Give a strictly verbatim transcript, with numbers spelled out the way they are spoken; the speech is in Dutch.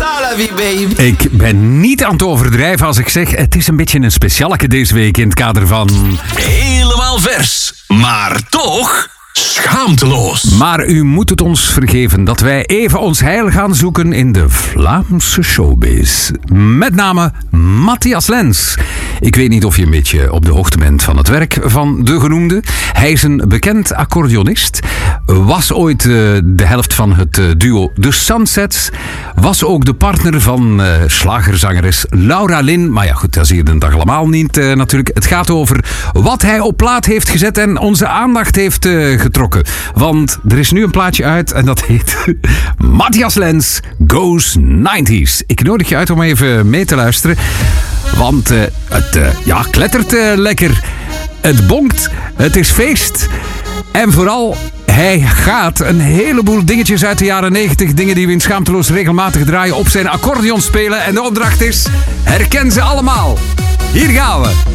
ça la vie, baby. Ik ben niet aan het overdrijven als ik zeg... het is een beetje een specialeke deze week in het kader van... Helemaal vers, maar toch schaamteloos. Maar u moet het ons vergeven dat wij even ons heil gaan zoeken in de Vlaamse showbiz. Met name Matthias Lens. Ik weet niet of je een beetje op de hoogte bent van het werk van de genoemde. Hij is een bekend accordeonist. Was ooit uh, de helft van het uh, duo The Sunsets. Was ook de partner van uh, slagerzangeres Laura Lynn. Maar ja goed, dat zie je de dag allemaal niet uh, natuurlijk. Het gaat over wat hij op plaat heeft gezet en onze aandacht heeft uh, getrokken. Want er is nu een plaatje uit en dat heet Matthias Lens Goes nineties. Ik nodig je uit om even mee te luisteren. Want uh, het uh, ja, klettert uh, lekker. Het bonkt. Het is feest. En vooral, hij gaat een heleboel dingetjes uit de jaren negentig, dingen die we in Schaamteloos regelmatig draaien, op zijn accordeon spelen. En de opdracht is, herken ze allemaal. Hier gaan we.